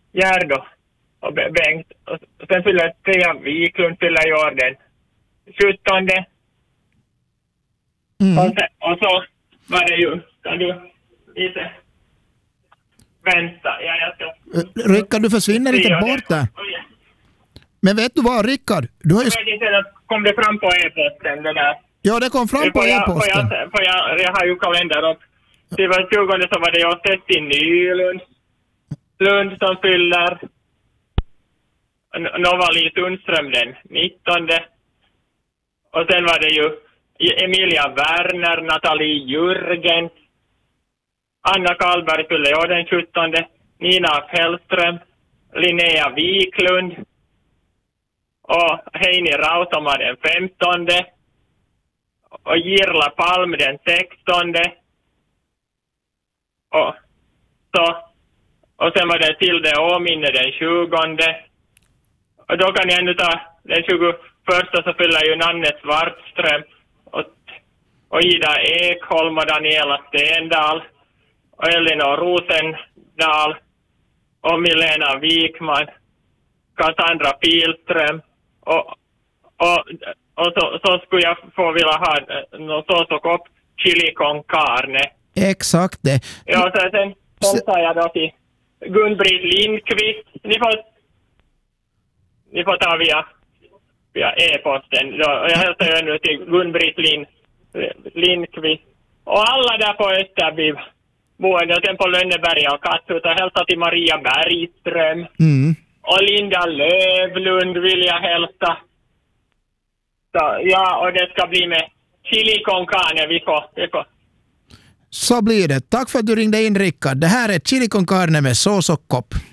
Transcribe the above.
Gerdo och Bengt. Och sen fyller Thea Wiklund fyller i år den 17. Och så var det ju, kan du lite vänta. Jag ska... Rickard, du försvinner lite bort där. Men vet du vad, Rickard? Du har ju... Jag vet inte, kom det fram på e-posten det där? Ja, det kom fram på e-posten. Jag har ju kalender upp. Det var 20 så var det ju Testin Nylund. Lund som fyller. Novali Sundström den 19. Och sen var det ju Emilia Werner, Nathalie Jürgen, Anna Karlberg fyller år den 17. Nina Hellström, Linnea Wiklund och Heini Rautoma den 15. Och Jirla Palm den 16. Och sen var det Tilde Åminne den 20. Och då kan jag ändå ta den 21 så fyller ju Nanne Svartström och Ida Ekholm och Daniela Stendal och Elinor Rosendal och Milena Wikman, Cassandra Pilström och så skulle jag få vilja ha någon sås och kopp chili con carne. Exakt det. Ja, så sen sa jag då till Gun-Britt Lindqvist. Ni får ta via e-posten. Jag hälsar ju ännu till Gun-Britt Lindqvist. Och alla där på Österby boende. Och sen på Lönneberga och Kattut. Och hälsa till Maria Bergström. Och Linda Lövlund vill jag hälsa. Så, ja, och det ska bli med chili con carne. Vi får. Så blir det. Tack för att du ringde in, Rickard. Det här är chili con carne med sås och kopp.